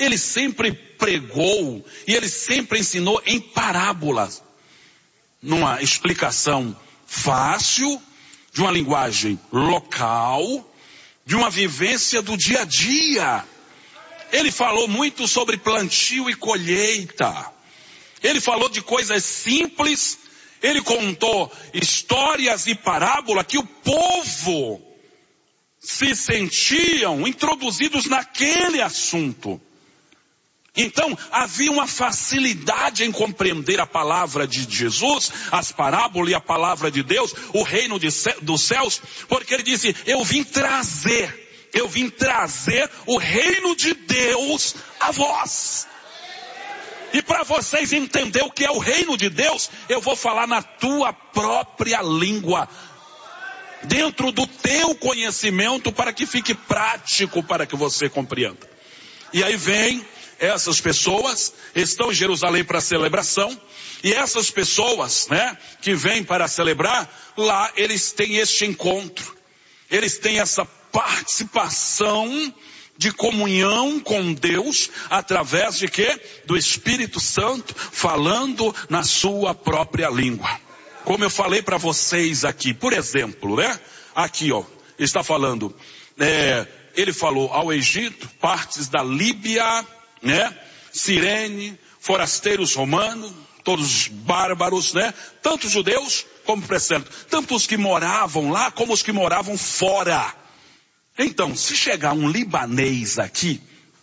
ele sempre pregou e ele sempre ensinou em parábolas, numa explicação fácil, de uma linguagem local, de uma vivência do dia a dia. Ele falou muito sobre plantio e colheita. Ele falou de coisas simples. Ele contou histórias e parábolas que o povo se sentiam introduzidos naquele assunto. Então, havia uma facilidade em compreender a palavra de Jesus, as parábolas e a palavra de Deus, o reino dos céus, porque ele disse, eu vim trazer o reino de Deus a vós. E para vocês entenderem o que é o reino de Deus, eu vou falar na tua própria língua, dentro do teu conhecimento, para que fique prático, para que você compreenda. E aí vem essas pessoas, estão em Jerusalém para a celebração, e essas pessoas, que vêm para celebrar, lá eles têm este encontro, eles têm essa participação de comunhão com Deus, através de quê? Do Espírito Santo, falando na sua própria língua. Como eu falei para vocês aqui, por exemplo, aqui está falando, ele falou ao Egito, partes da Líbia, Cirene, forasteiros romanos, todos bárbaros, tanto jundeus como presentes, tanto os que moravam lá como os que moravam fora. Então, se chegar um libanês aqui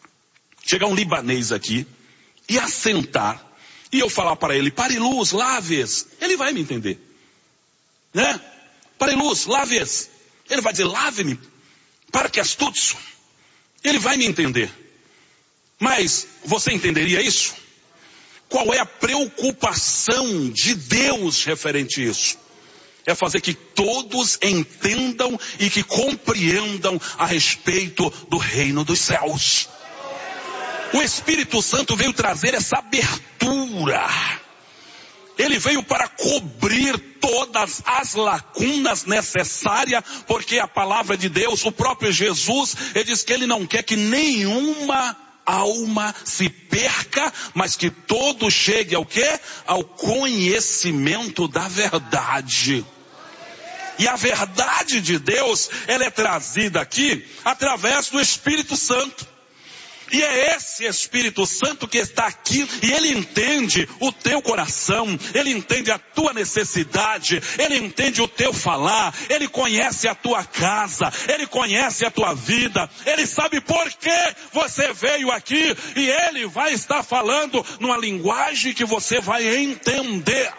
e assentar, e eu falar para ele, Pariluz, laves, ele vai me entender, Pariluz, laves, ele vai dizer, lave-me, para que astutso, ele vai me entender. Mas você entenderia isso? Qual é a preocupação de Deus referente a isso? É fazer que todos entendam e que compreendam a respeito do reino dos céus. O Espírito Santo veio trazer essa abertura. Ele veio para cobrir todas as lacunas necessárias, porque a palavra de Deus, o próprio Jesus, ele diz que ele não quer que nenhuma alma se perca, mas que todo chegue ao quê? Ao conhecimento da verdade. E a verdade de Deus, ela é trazida aqui através do Espírito Santo. E é esse Espírito Santo que está aqui, e ele entende o teu coração, ele entende a tua necessidade, ele entende o teu falar, ele conhece a tua casa, ele conhece a tua vida, ele sabe por que você veio aqui, e ele vai estar falando numa linguagem que você vai entender.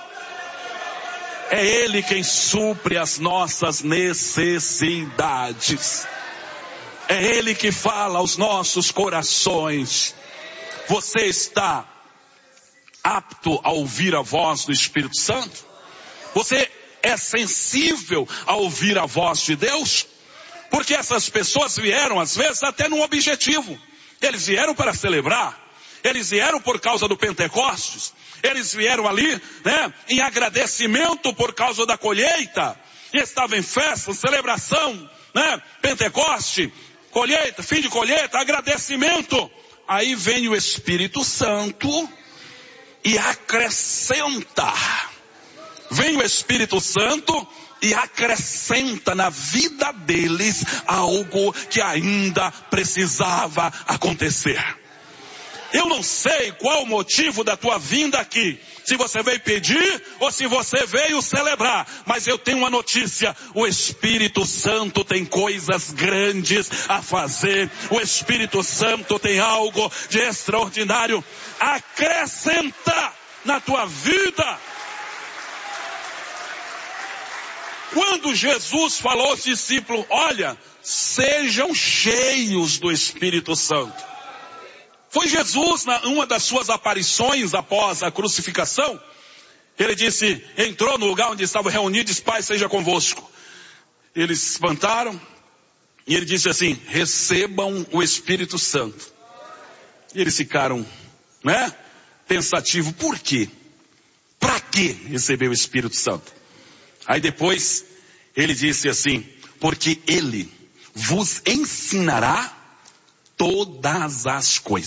É ele quem supre as nossas necessidades. É ele que fala aos nossos corações. Você está apto a ouvir a voz do Espírito Santo? Você é sensível a ouvir a voz de Deus? Porque essas pessoas vieram, às vezes, até num objetivo. Eles vieram para celebrar. Eles vieram por causa do Pentecostes. Eles vieram ali, em agradecimento por causa da colheita. E estavam em festa, celebração, Pentecoste. Colheita, fim de colheita, agradecimento. Aí vem o Espírito Santo e acrescenta. Vem o Espírito Santo e acrescenta na vida deles algo que ainda precisava acontecer. Eu não sei qual o motivo da tua vinda aqui. Se você veio pedir ou se você veio celebrar. Mas eu tenho uma notícia. O Espírito Santo tem coisas grandes a fazer. O Espírito Santo tem algo de extraordinário a acrescentar na tua vida. Quando Jesus falou aos discípulos, olha, sejam cheios do Espírito Santo. Foi Jesus, numa das suas aparições após a crucificação, ele disse, entrou no lugar onde estavam reunidos, Pai seja convosco. Eles se espantaram, e ele disse assim, recebam o Espírito Santo. E eles ficaram, pensativos, por quê? Para que receber o Espírito Santo? Aí depois, ele disse assim, porque ele vos ensinará todas as coisas.